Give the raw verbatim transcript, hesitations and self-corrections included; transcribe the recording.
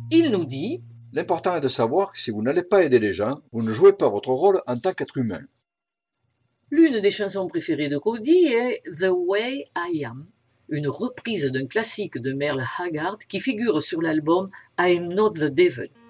Il nous dit L'important est de savoir que si vous n'allez pas aider les gens, vous ne jouez pas votre rôle en tant qu'être humain. l'une des chansons préférées de Cody est The Way I Am, une reprise d'un classique de Merle Haggard qui figure sur l'album I'm Not the Devil.